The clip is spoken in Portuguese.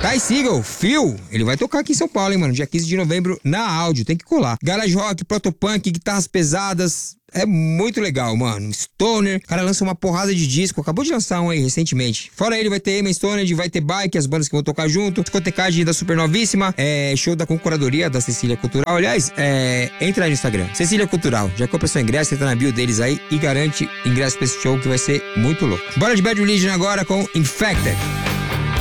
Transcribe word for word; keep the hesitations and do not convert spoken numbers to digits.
Ty Segall, Phil, ele vai tocar aqui em São Paulo, hein, mano? Dia quinze de novembro na Áudio, tem que colar. Garage Rock, Protopunk, guitarras pesadas. É muito legal, mano. Stoner, o cara lança uma porrada de disco. Acabou de lançar um aí recentemente. Fora ele, vai ter Emma Stoner, vai ter Bike, as bandas que vão tocar junto. Discotecagem da Supernovíssima. É, show da concuradoria da Cecília Cultural. Aliás, é, entra aí no Instagram. Cecília Cultural. Já compra seu ingresso, entra na bio deles aí e garante ingresso pra esse show que vai ser muito louco. Bora de Bad Religion agora com Infected.